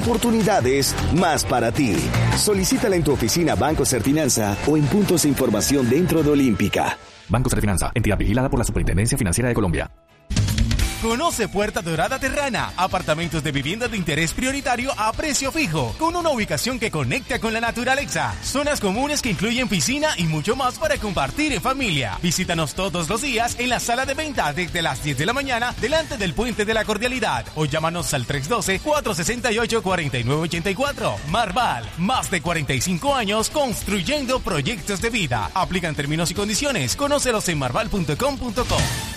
oportunidades más para ti. Solicítala en tu oficina Banco Serfinanza o en puntos de información dentro de Olímpica. Banco Serfinanza, entidad vigilada por la Superintendencia Financiera de Colombia. Conoce Puerta Dorada Terrana, apartamentos de vivienda de interés prioritario a precio fijo, con una ubicación que conecta con la naturaleza, zonas comunes que incluyen piscina y mucho más para compartir en familia. Visítanos todos los días en la sala de venta desde las 10 de la mañana delante del Puente de la Cordialidad o llámanos al 312-468-4984. Marval, más de 45 años construyendo proyectos de vida. Aplican términos y condiciones. Conócelos en marval.com.co.